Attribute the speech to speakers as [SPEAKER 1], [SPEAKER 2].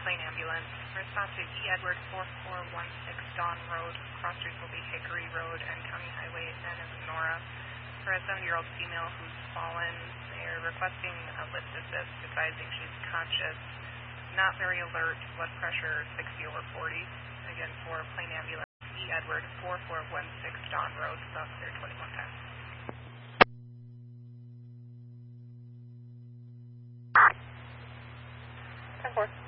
[SPEAKER 1] plane ambulance. Response to E. Edward 4416 Dawn Road. Cross streets will be Hickory Road and County Highway N as in Nora. For a 70-year-old female who's fallen, they're requesting a lift assist, advising she's conscious, not very alert, blood pressure 60/40. Again, for plane ambulance, E. Edward 4416 Dawn Road, about clear 21 times. 10-4.